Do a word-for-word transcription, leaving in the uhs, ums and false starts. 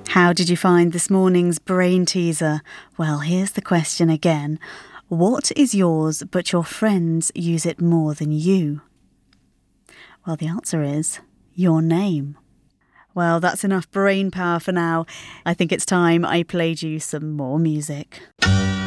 How did you find this morning's brain teaser? Well, here's the question again. What is yours but your friends use it more than you? Well, the answer is your name. Well, that's enough brain power for now. I think it's time I played you some more music.